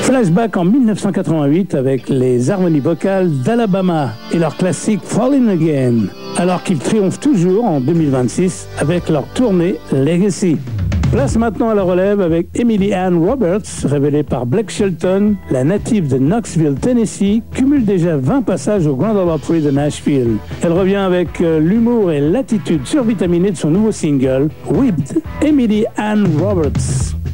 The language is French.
Flashback en 1988 avec les harmonies vocales d'Alabama et leur classique Fallin' Again, alors qu'ils triomphent toujours en 2026 avec leur tournée Legacy. Place maintenant à la relève avec Emily Ann Roberts, révélée par Blake Shelton. La native de Knoxville, Tennessee, cumule déjà 20 passages au Grand Ole Opry de Nashville. Elle revient avec l'humour et l'attitude survitaminée de son nouveau single, Whipped. Emily Ann Roberts.